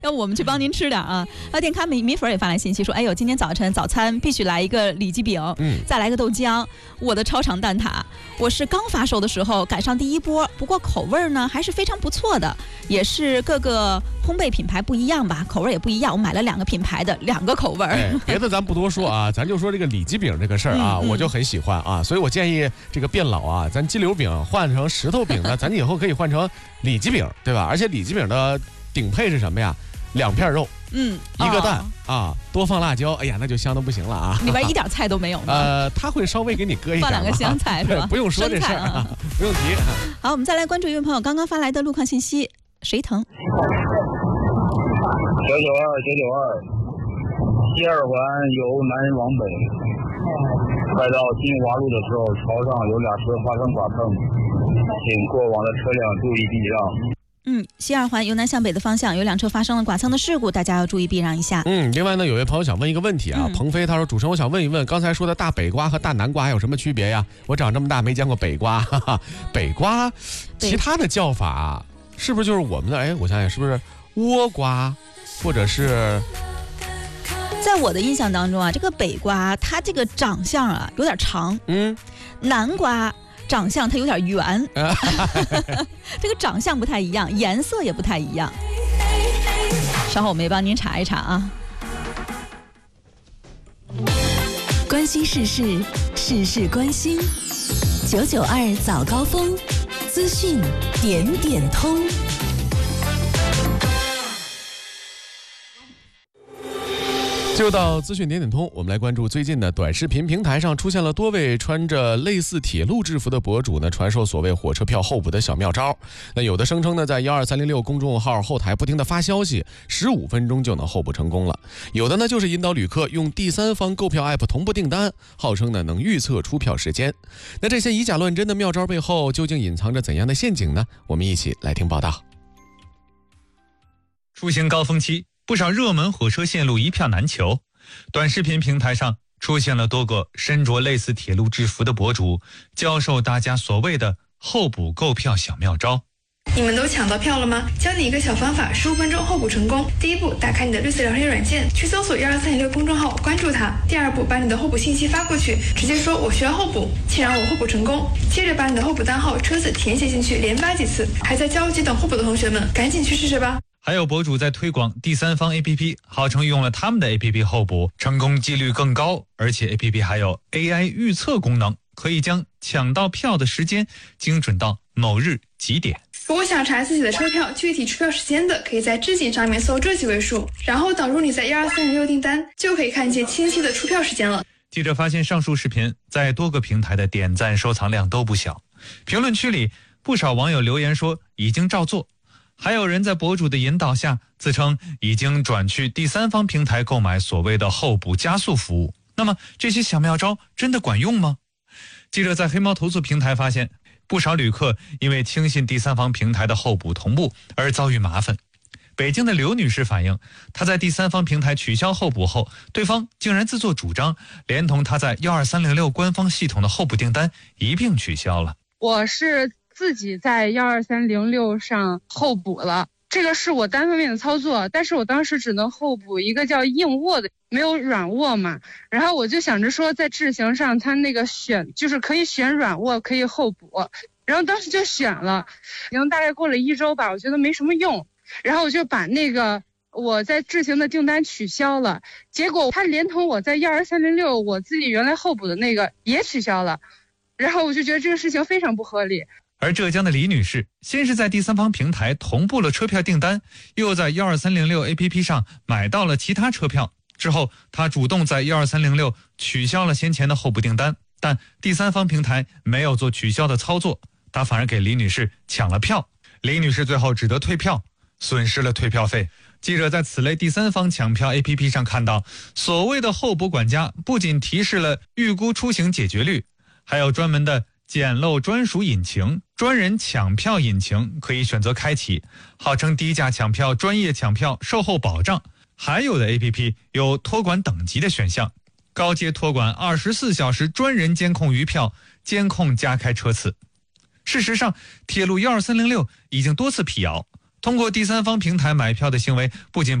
要我们去帮您吃点啊！电咖米粉也发来信息说：“哎呦，今天早晨早餐必须来一个里脊饼，再来个豆浆，我的超长蛋挞。我是刚发售的时候赶上第一波，不过口味呢还是非常不错的，也是各个烘焙品牌不一样吧，口味也不一样。我买了2个品牌的2个口味。 别的咱不多说啊，咱就说这个里脊饼这个事儿啊，我就很喜欢啊，所以我建议这个变老啊，咱鸡柳饼换成石头饼呢，咱以后可以换成里脊饼，对吧？而且里脊饼的顶配是什么呀？2片肉，1个蛋啊，多放辣椒，哎呀，那就香得不行了啊！ 里边一点菜都没有呢。 他会稍微给你搁一点， 放2个香菜是吧？ 不用说这事儿啊，不用提。 好，我们再来关注一位朋友刚刚发来的路况信息，谁疼？992， 西二环由南往北，快到金华路的时候，朝上有2车发生剐蹭，请过往的车辆注意避让。 西二环由南向北的方向有2车发生了剐蹭的事故，大家要注意避让一下。 另外呢，有位朋友想问一个问题啊，鹏飞他说：“主持人，我想问一问，刚才说的大北瓜和大南瓜有什么区别呀？我长这么大没见过北瓜，哈哈，北瓜，其他的叫法是不是就是我们的？哎，我想想，是不是倭瓜，或者是？” 在我的印象当中啊，这个北瓜它这个长相啊有点长，南瓜长相它有点圆，这个长相不太一样，颜色也不太一样。稍后我们也帮您查一查啊。 关心时事，事事关心。992早高峰，资讯点点通。 就到资讯点点通，我们来关注最近的短视频平台上出现了多位穿着类似铁路制服的博主呢，传授所谓火车票候补的小妙招。那有的声称呢，在12306公众号后台不停的发消息，15分钟就能候补成功了。有的呢，就是引导旅客用第三方购票 app 同步订单，号称呢能预测出票时间。那这些以假乱真的妙招背后，究竟隐藏着怎样的陷阱呢？我们一起来听报道。 出行高峰期，不少热门火车线路一票难求，短视频平台上出现了多个身着类似铁路制服的博主，教授大家所谓的候补购票小妙招。 你们都抢到票了吗？教你一个小方法，15分钟候补成功。第一步，打开你的绿色聊天软件，去搜索12306公众号，关注它。第二步，把你的候补信息发过去，直接说我需要候补，请让我候补成功。接着把你的候补单号、车子填写进去，连发几次。还在焦急等候补的同学们，赶紧去试试吧。 还有博主在推广第三方 APP， 号称用了他们的 APP 候补成功几率更高，而且 APP 还有 AI 预测功能，可以将抢到票的时间精准到某日几点。 如果想查自己的车票具体出票时间的，可以在置顶上面搜这几位数，然后导入你在12306订单，就可以看见清晰的出票时间了。 记者发现上述视频在多个平台的点赞收藏量都不小，评论区里不少网友留言说已经照做，还有人在博主的引导下自称已经转去第三方平台购买所谓的候补加速服务。那么这些小妙招真的管用吗？记者在黑猫投诉平台发现，不少旅客因为轻信第三方平台的候补同步而遭遇麻烦。北京的刘女士反映，她在第三方平台取消候补后，对方竟然自作主张，连同她在12306官方系统的候补订单一并取消了。 我是自己在12306上候补了，这个是我单方面的操作，但是我当时只能候补一个叫硬卧的，没有软卧嘛。然后我就想着说，在智行上它那个就是可以选软卧，可以候补，然后当时就选了，大概过了1周吧，我觉得没什么用，然后我就把那个我在智行的订单取消了，结果它连同我在12306我自己原来候补的那个也取消了，然后我就觉得这个事情非常不合理。 而浙江的李女士先是在第三方平台同步了车票订单，又在12306 APP 上买到了其他车票，之后她主动在12306取消了先前的候补订单，但第三方平台没有做取消的操作，她反而给李女士抢了票，李女士最后只得退票，损失了退票费。记者在此类第三方抢票 APP 上看到，所谓的候补管家不仅提示了预估出行解决率，还有专门的捡漏专属引擎、专人抢票引擎可以选择开启，号称低价抢票、专业抢票、售后保障。还有的 APP 有托管等级的选项，高阶托管24小时专人监控余票，监控加开车次。事实上，铁路12306已经多次辟谣， 通过第三方平台买票的行为不仅